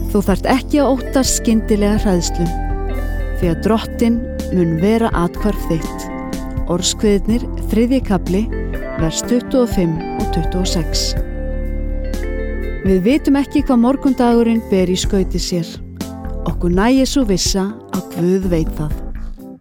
Þú þarft ekki að óttast skyndilega hræðslu, því að Drottinn mun vera athvarf þitt. Orðskviðirnir 3. kafli, vers 25 og 26. Við vitum ekki hvað morgundagurinn ber í skauti sér. Okkur nægir sú vissa að Guð veit það.